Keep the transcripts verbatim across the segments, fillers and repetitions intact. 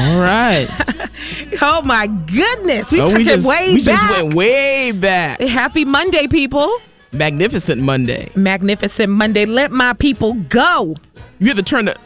All right. Oh, my goodness. We oh, took we just, it way we back. just went way back. Happy Monday, people. Magnificent Monday. Magnificent Monday. Let my people go. You have to turn the...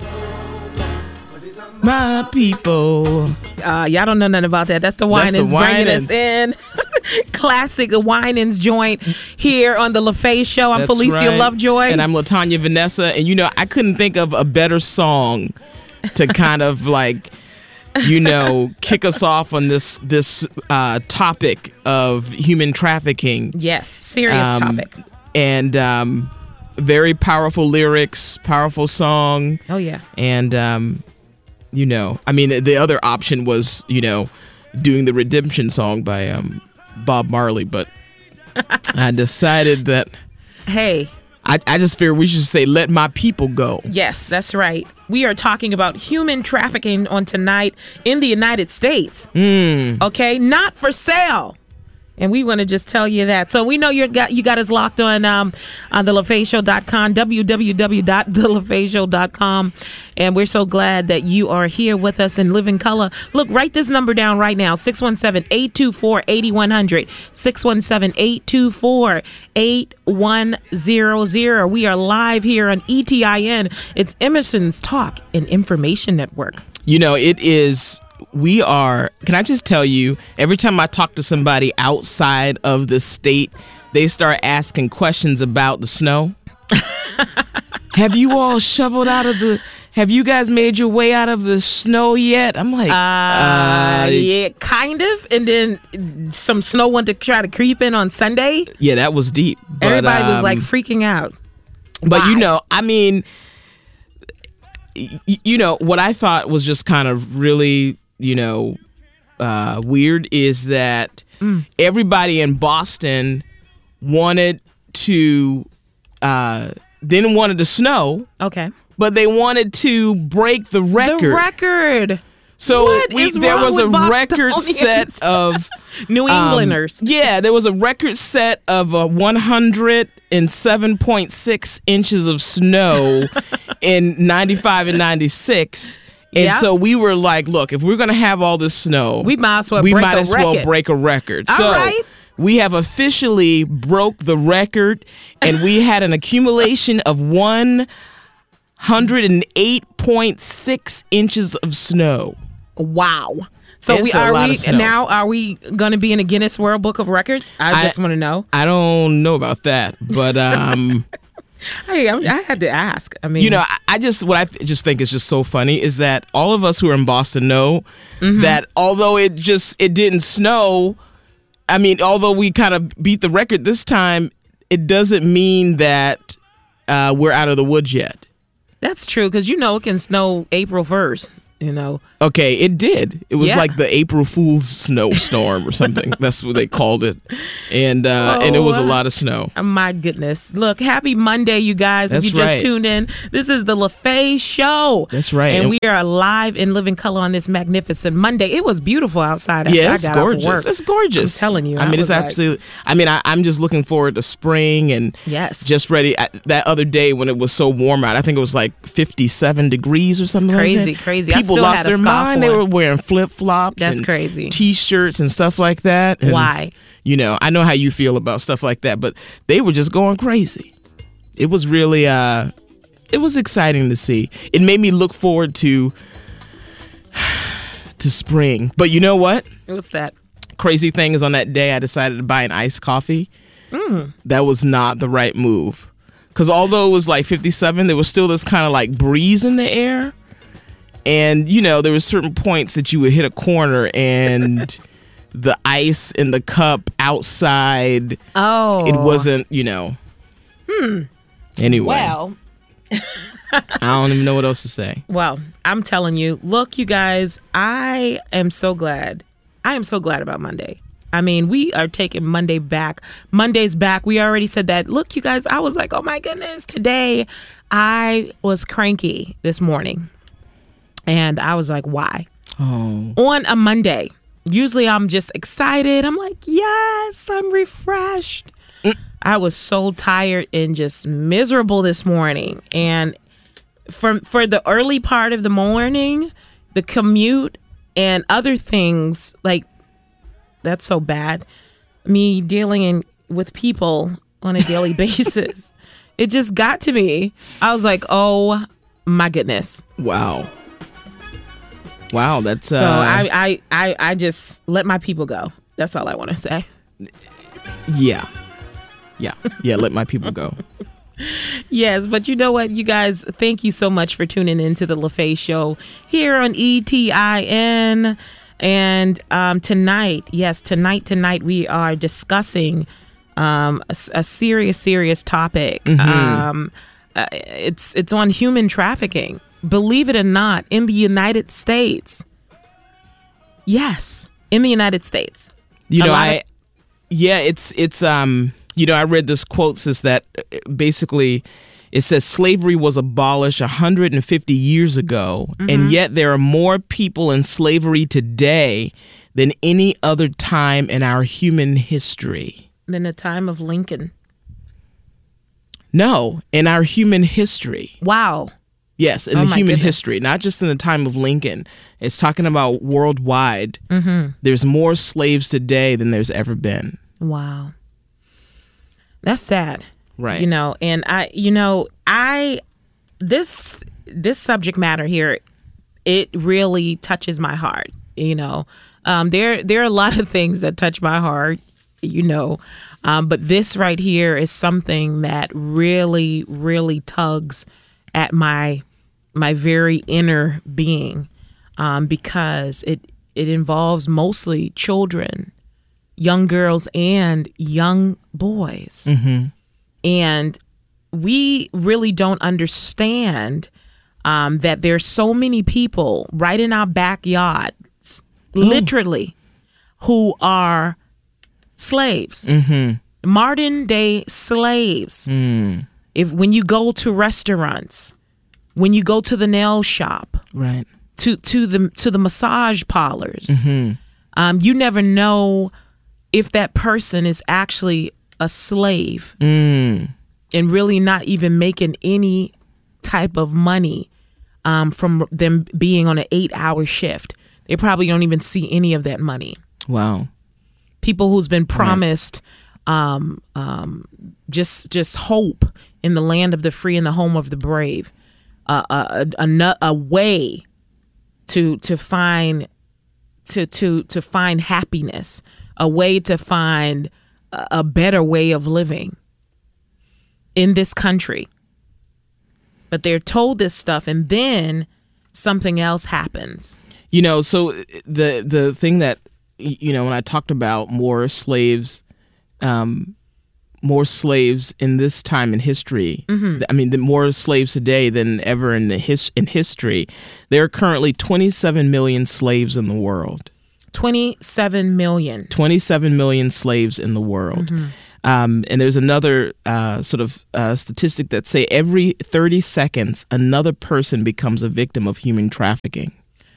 My people. Uh, y'all don't know nothing about that. That's the Winans bringing us in. Classic Winans joint here on the LaFaye Show. I'm That's Felicia right. Lovejoy. And I'm LaTanya Vanessa. And, you know, I couldn't think of a better song to kind of, like, you know, kick us off on this this uh, topic of human trafficking. Yes, serious Um, topic. And um, very powerful lyrics, powerful song. Oh, yeah. And, um, you know, I mean, the other option was, you know, doing the Redemption song by um, Bob Marley. But I decided that Hey. I, I just figured we should say, let my people go. Yes, that's right. We are talking about human trafficking on tonight in the United States. Mm. Okay, not for sale. And we want to just tell you that. So we know you got you got us locked on um, on the LaFaye Show dot com, w w w dot the LaFaye Show dot com. And we're so glad that you are here with us in living color. Look, write this number down right now, six one seven, eight two four, eight one zero zero, six one seven, eight two four, eight one zero zero. We are live here on E T I N. It's Emerson's Talk and Information Network. You know, it is... We are, can I just tell you, every time I talk to somebody outside of the state, they start asking questions about the snow. Have you all shoveled out of the, have you guys made your way out of the snow yet? I'm like, Uh, uh, yeah, kind of. And then some snow went to try to creep in on Sunday. yeah, that was deep. But, Everybody was um, like freaking out. But you Why? know, I mean, y- you know, what I thought was just kind of really, you know, uh, weird is that Mm. everybody in Boston wanted to, uh, didn't wanted to snow, Okay. but they wanted to break the record. The record. So What we, is there wrong was a with record Bostonians? set of New um, Englanders. yeah, there was a record set of uh, one hundred seven point six inches of snow in ninety-five and ninety-six. And Yeah. so we were like, look, if we're going to have all this snow, We might as well we break might a as record. well break a record. All so right. we have officially broke the record, and we had an accumulation of one hundred eight point six inches of snow. Wow. So It's we a are lot we of snow. now are we going to be in a Guinness World Book of Records? I, I- just want to know. I don't know about that, but um, Hey, I, I had to ask. I mean, you know, I, I just what I th- just think is just so funny is that all of us who are in Boston know Mm-hmm. that although it just it didn't snow, I mean, although we kind of beat the record this time, it doesn't mean that uh, we're out of the woods yet. that's true because you know it can snow April first. You know, Okay, it did. It was Yeah. like the April Fool's snowstorm or something. That's what they called it, and uh, and it was a Oh, lot of snow. oh, my goodness. Look, happy Monday, you guys. That's if you just right. tuned in, this is the LaFaye Show. That's right. And And- we are live in living color on this magnificent Monday. It was beautiful outside. After Yeah, I it's got off of gorgeous. work. It's gorgeous. I'm telling you, I I mean, was it's like- absolutely. I mean, I, I'm just looking forward to spring and Yes. just ready. I, that other day when it was so warm out, I think it was like fifty-seven degrees or something crazy, like that. crazy. I People still lost had a their scarf mind. They on. were wearing flip flops. That's and crazy. T-shirts and stuff like that. And, Why? You know, I know how you feel about stuff like that, but they were just going crazy. It was really, uh, it was exciting to see. It made me look forward to to spring. But you know what? What's that? Crazy thing is on that day I decided to buy an iced coffee. Mm. That was not the right move. Because although it was like fifty-seven, there was still this kind of like breeze in the air. And, you know, there were certain points that you would hit a corner and the ice in the cup outside, Oh. it wasn't, you know. Hmm. Anyway, Well, I don't even know what else to say. well, I'm telling you, look, you guys, I am so glad. I am so glad about Monday. I mean, we are taking Monday back. Monday's back. We already said that. Look, you guys, I was like, oh my goodness, today I was cranky this morning. And I was like, why? Oh. On a Monday. Usually I'm just excited. I'm like, yes, I'm refreshed. Mm. I was so tired and just miserable this morning. And for for the early part of the morning, the commute and other things, like, that's so bad. Me dealing in, with people on a daily basis. It just got to me. I was like, oh my goodness. Wow. Wow, that's so uh, I, I I I just let my people go. That's all I want to say. Yeah. Yeah. Yeah, let my people go. Yes, but you know what, you guys, thank you so much for tuning into the LaFaye Show here on E T I N. And um, tonight, yes, tonight, tonight we are discussing um, a, a serious, serious topic. Mm-hmm. Um, uh, it's it's on human trafficking. Believe it or not, in the United States. Yes, in the United States. You know, I, yeah, it's it's um. You know, I read this quote says that basically it says slavery was abolished one hundred fifty years ago, mm-hmm. and yet there are more people in slavery today than any other time in our human history. Than the time of Lincoln? No, in our human history. Wow. Yes, in oh the human goodness. history, not just in the time of Lincoln. It's talking about worldwide. Mm-hmm. There's more slaves today than there's ever been. Wow. That's sad. Right. You know, and I, you know, I, this, this subject matter here, it really touches my heart. You know, um, there, there are a lot of things that touch my heart, you know, um, but this right here is something that really, really tugs at my, my very inner being, um, because it, it involves mostly children, young girls and young boys. Mm-hmm. And we really don't understand um, that there's so many people right in our backyards, mm. literally, who are slaves, mm-hmm. modern day slaves. Mm. If when you go to restaurants, when you go to the nail shop, right, to to the to the massage parlors, mm-hmm. um, you never know if that person is actually a slave mm. and really not even making any type of money um, from them being on an eight hour shift. They probably don't even see any of that money. Wow. People who's been promised right. um, um, just just hope in the land of the free and the home of the brave, uh, a, a, a, a way to to find to to to find happiness, a way to find a, a better way of living in this country. But they're told this stuff, and then something else happens. You know, so the the thing that, you know, when I talked about more slaves, um, more slaves in this time in history, mm-hmm. I mean, the more slaves today than ever in the his, in history. There are currently twenty-seven million slaves in the world. twenty-seven million. twenty-seven million slaves in the world. Mm-hmm. Um, and there's another uh, sort of uh, statistic that say every thirty seconds, another person becomes a victim of human trafficking.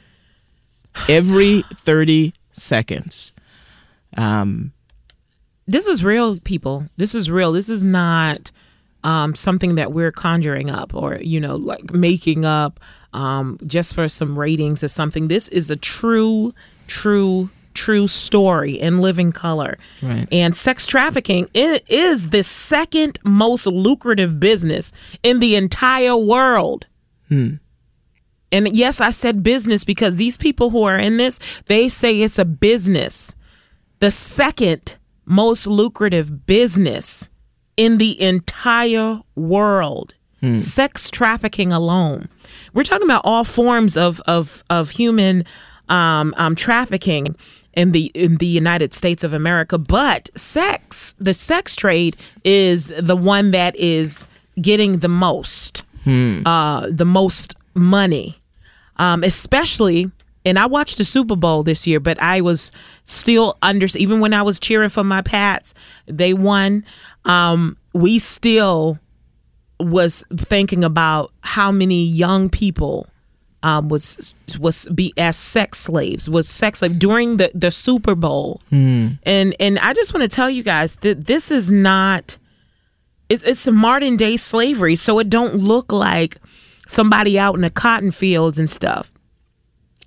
Every thirty seconds. Um, this is real, people. This is real. This is not um, something that we're conjuring up or, you know, like making up um, just for some ratings or something. This is a true, true true story in living color. Right. And sex trafficking, it is the second most lucrative business in the entire world. Hmm. And yes, I said business because these people who are in this, they say it's a business. The second most lucrative business in the entire world. Hmm. Sex trafficking alone. We're talking about all forms of of of human um, um, trafficking in the in the United States of America, but sex, the sex trade is the one that is getting the most, hmm. uh, the most money, um, especially. And I watched the Super Bowl this year, but I was still under. Even when I was cheering for my Pats, they won. Um, we still was thinking about how many young people. Um, was was be as sex slaves was sex slave during the, the Super Bowl, mm. and and I just want to tell you guys that this is not it's it's a modern day slavery, so it don't look like somebody out in the cotton fields and stuff.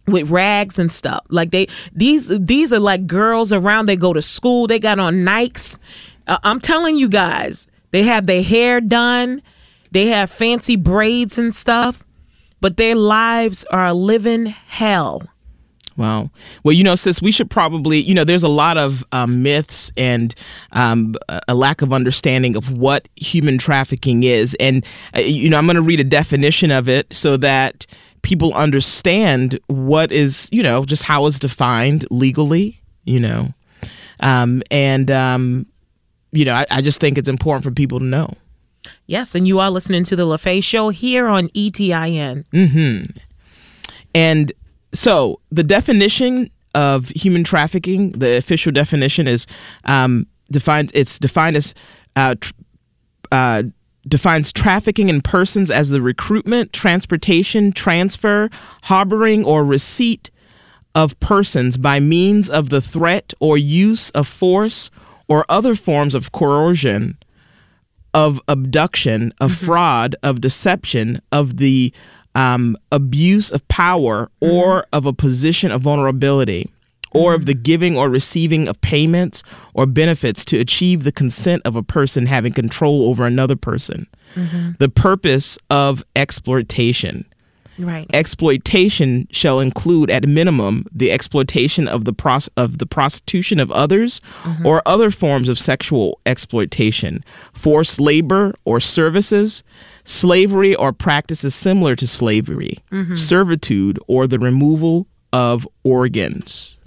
with rags and stuff. Like they, these, these are like girls around. They go to school. They got on Nikes. Uh, I'm telling you guys, they have their hair done. They have fancy braids and stuff, but their lives are a living hell. Wow. Well, you know, sis, we should probably, you know, there's a lot of um, myths and um, a lack of understanding of what human trafficking is. And, uh, you know, I'm going to read a definition of it so that people understand what is, you know, just how it's defined legally, you know. Um, and, um, you know, I, I just think it's important for people to know. Yes. And you are listening to the LaFaye Show here on E T I N. Mm-hmm. And so the definition of human trafficking, the official definition is um, defined. It's defined as uh, tr- uh, defines trafficking in persons as the recruitment, transportation, transfer, harboring, or receipt of persons by means of the threat or use of force or other forms of coercion, of abduction, of mm-hmm. fraud, of deception, of the Um, abuse of power or mm-hmm. of a position of vulnerability, or mm-hmm. of the giving or receiving of payments or benefits to achieve the consent of a person having control over another person. Mm-hmm. The purpose of exploitation. Right. Exploitation shall include, at minimum, the exploitation of the pros- of the prostitution of others mm-hmm. or other forms of sexual exploitation, forced labor or services, slavery or practices similar to slavery, mm-hmm. servitude, or the removal of organs.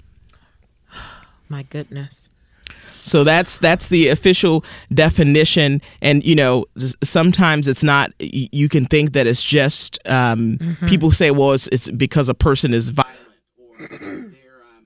My goodness. So that's that's the official definition. And, you know, sometimes it's not, you can think that it's just, um, mm-hmm. people say, well, it's, it's because a person is violent or they're, um,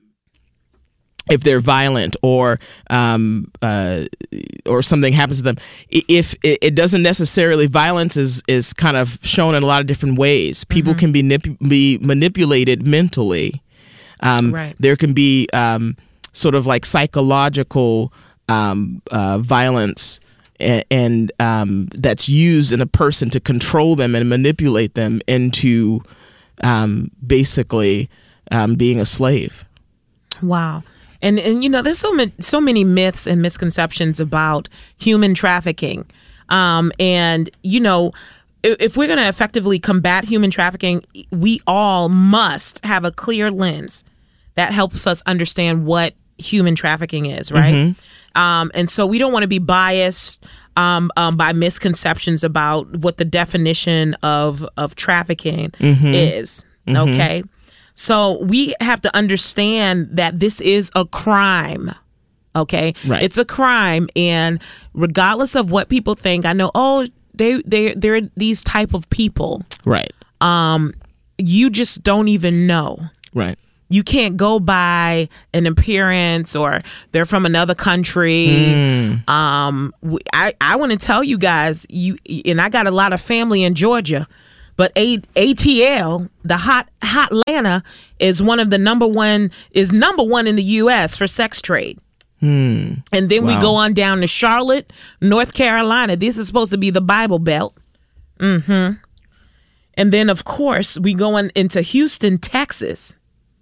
if they're violent or um, uh, or something happens to them. If it, it doesn't necessarily, violence is, is kind of shown in a lot of different ways. People mm-hmm. can be, nip- be manipulated mentally. Um, right. There can be um, sort of like psychological um, uh, violence and, and um, that's used in a person to control them and manipulate them into um, basically um, being a slave. Wow. And, and you know, there's so many, so many myths and misconceptions about human trafficking. Um, and, you know, if, if we're going to effectively combat human trafficking, we all must have a clear lens that helps us understand what human trafficking is, right? Mm-hmm. Um, and so we don't want to be biased um, um, by misconceptions about what the definition of, of trafficking mm-hmm. is, mm-hmm. okay? So we have to understand that this is a crime, okay? Right. It's a crime, and regardless of what people think, I know, oh, they they they're these type of people. Right. Um, you just don't even know. Right. You can't go by an appearance or they're from another country. Mm. Um, I I want to tell you guys, you and I got a lot of family in Georgia. But A- ATL, the hot Hotlanta, is one of the number one is number one in the U S for sex trade. Hmm. And then Wow. we go on down to Charlotte, North Carolina. This is supposed to be the Bible Belt. Mm-hmm. And then, of course, we go on into Houston, Texas,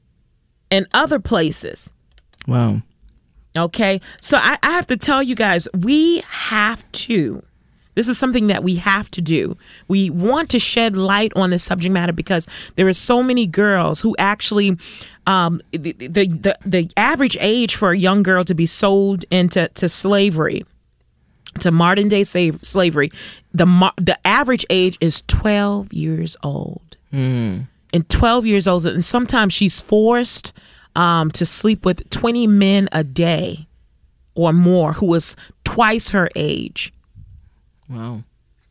and other places. Wow. Okay. So I, I have to tell you guys, we have to. This is something that we have to do. We want to shed light on this subject matter because there are so many girls who actually, um, the, the the the average age for a young girl to be sold into to slavery, to modern day slave, slavery, the the average age is twelve years old. Mm. And twelve years old, and sometimes she's forced um, to sleep with twenty men a day or more, who is twice her age. Wow.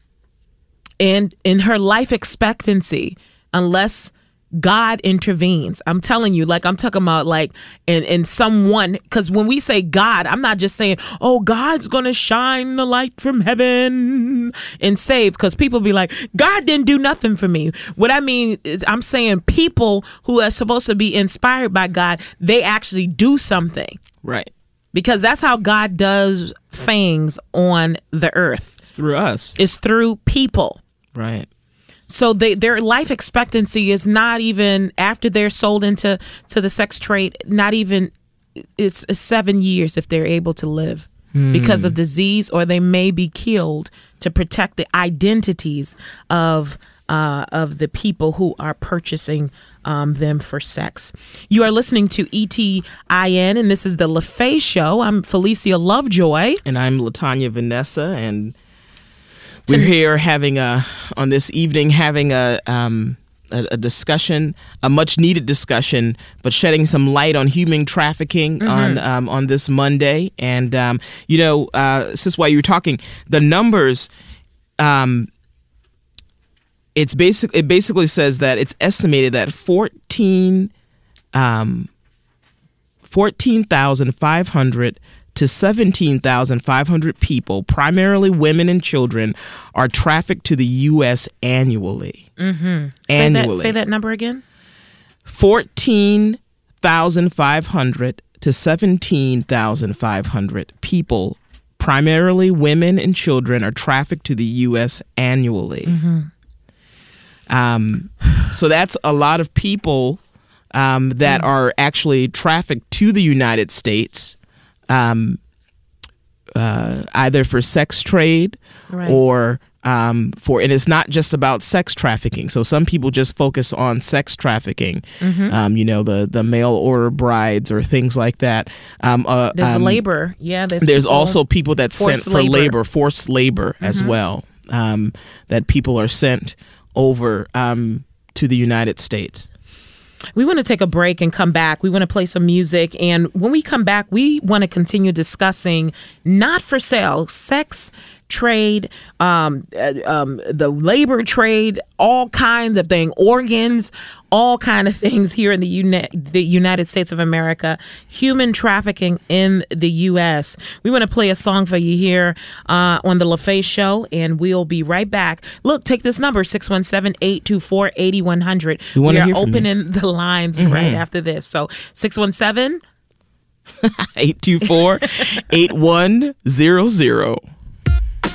And in her life expectancy, unless God intervenes, I'm telling you, like I'm talking about like in, in someone, because when we say God, I'm not just saying, oh, God's going to shine the light from heaven and save, because people be like, God didn't do nothing for me. What I mean is I'm saying people who are supposed to be inspired by God, they actually do something. Right. Because that's how God does things on the earth. It's through us. It's through people. Right. so they, their life expectancy is not even, after they're sold into to the sex trade, not even, it's seven years if they're able to live mm. because of disease, or they may be killed to protect the identities of uh, of the people who are purchasing um, them for sex. You are listening to E T I N, and this is the LaFaye Show. I'm Felicia Lovejoy. And I'm LaTanya Vanessa, and we're here having a, on this evening, having a, um, a, a discussion, a much needed discussion, but shedding some light on human trafficking mm-hmm. on um, on this Monday. And, um, you know, uh, since while you were talking, the numbers, um, it's basic. It basically says that it's estimated that fourteen, um, fourteen thousand five hundred to seventeen thousand five hundred people, primarily women and children, are trafficked to the U S annually. Mm-hmm. Annually. Say that, say that number again. fourteen thousand five hundred to seventeen thousand five hundred people, primarily women and children, are trafficked to the U S annually. Mm-hmm. Um, so that's a lot of people um, that mm. are actually trafficked to the United States, um, uh, either for sex trade right. or um, for, and it's not just about sex trafficking. So some people just focus on sex trafficking, mm-hmm. um, you know, the, the mail order brides or things like that. Um, uh, there's um, labor. Yeah. There's, there's also people that's sent for labor, labor forced labor mm-hmm. as well, um, that people are sent over um, to the United States. We want to take a break and come back. We want to play some music. And when we come back, we want to continue discussing not for sale, sex trade, um, uh, um, the labor trade, all kinds of things, organs, all kind of things here in the, uni- the United States of America, human trafficking in the U S. We want to play a song for you here uh, on the LaFaye Show, and we'll be right back. Look, take this number, six one seven, eight two four, eight one zero zero. We, we are opening the lines mm-hmm. right after this. So six one seven, eight two four, eight one zero zero.